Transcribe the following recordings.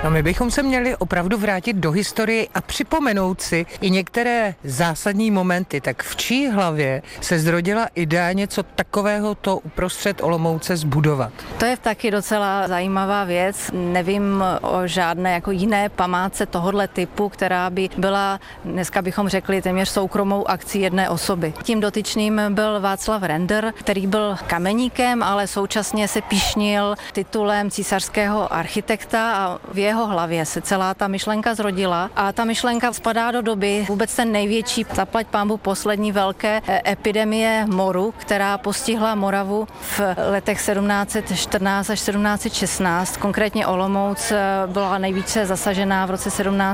No, my bychom se měli opravdu vrátit do historie a připomenout si i některé zásadní momenty. Tak v čí hlavě se zrodila idea něco takového to uprostřed Olomouce zbudovat? To je taky docela zajímavá věc. Nevím o žádné jako jiné památce tohohle typu, která by byla, dneska bychom řekli, téměř soukromou akcí jedné osoby. Tím dotyčným byl Václav Render, který byl kameníkem, ale současně se pyšnil titulem císařského architekta a v jeho hlavě se celá ta myšlenka zrodila. A ta myšlenka spadá do doby vůbec ten největší, zaplať pánbůh, poslední velké epidemie moru, která postihla Moravu v letech 1714 až 1716. Konkrétně Olomouc byla nejvíce zasažená v roce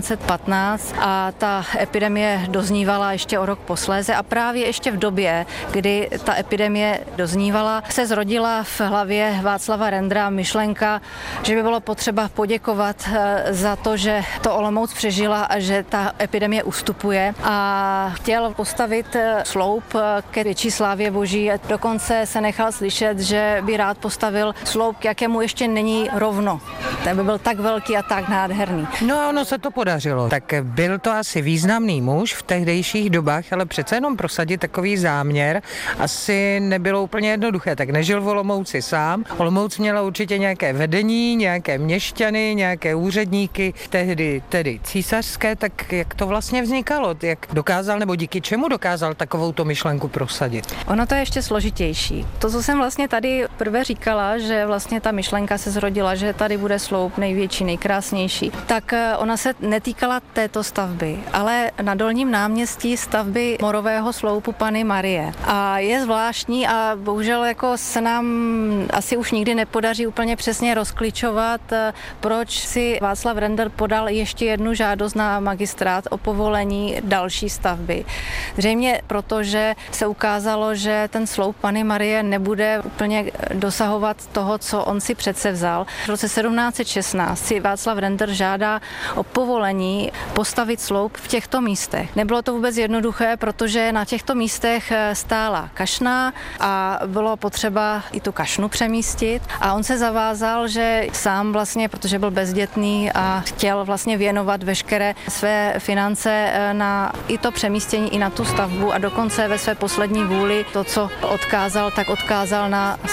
1715 a ta epidemie doznívala ještě o rok posléze a právě ještě v době, kdy ta epidemie doznívala, se zrodila v hlavě Václava Rendera myšlenka, že by bylo potřeba poděkovat za to, že to Olomouc přežila a že ta epidemie ustupuje a chtěl postavit sloup ke větší slávě boží. Dokonce se nechal slyšet, že by rád postavil sloup, k jakému ještě není rovno. Ten by byl tak velký a tak nádherný. No a ono se to podařilo. Tak byl to asi významný muž v tehdejších dobách, ale přece jenom prosadit takový záměr asi nebylo úplně jednoduché. Tak nežil v Olomouci sám. Olomouc měla určitě nějaké vedení, nějaké měšťany, nějaké úředníky, tehdy tedy císařské, tak jak to vlastně vznikalo? Jak dokázal, nebo díky čemu dokázal takovouto myšlenku prosadit? Ono to je ještě složitější. To, co jsem vlastně tady prvé říkala, že vlastně ta myšlenka se zrodila, že tady bude sloup největší, nejkrásnější, tak ona se netýkala této stavby, ale na Dolním náměstí stavby morového sloupu Panny Marie. A je zvláštní a bohužel jako se nám asi už nikdy nepodaří úplně přesně rozkličovat, proč si Václav Render podal ještě jednu žádost na magistrát o povolení další stavby. Zřejmě protože se ukázalo, že ten sloup Panny Marie nebude úplně dosahovat toho, co on si předsevzal. V roce 1716 si Václav Render žádá o povolení postavit sloup v těchto místech. Nebylo to vůbec jednoduché, protože na těchto místech stála kašna a bylo potřeba i tu kašnu přemístit a on se zavázal, že sám vlastně, protože byl bezdětný a chtěl vlastně věnovat veškeré své finance na i to přemístění, i na tu stavbu a dokonce ve své poslední vůli to, co odkázal, tak odkázal na